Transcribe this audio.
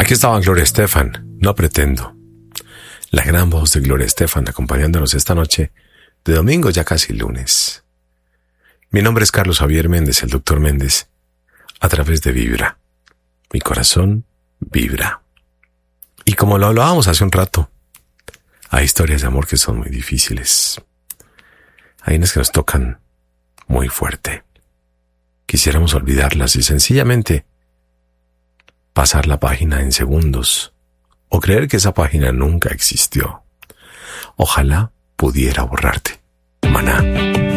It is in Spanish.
Aquí estaba Gloria Estefan, No Pretendo. La gran voz de Gloria Estefan acompañándonos esta noche de domingo, ya casi lunes. Mi nombre es Carlos Javier Méndez, el Dr. Méndez, a través de Vibra. Mi corazón vibra. Y como lo hablábamos hace un rato, hay historias de amor que son muy difíciles. Hay unas que nos tocan muy fuerte. Quisiéramos olvidarlas y sencillamente pasar la página en segundos o creer que esa página nunca existió. Ojalá pudiera borrarte. Maná.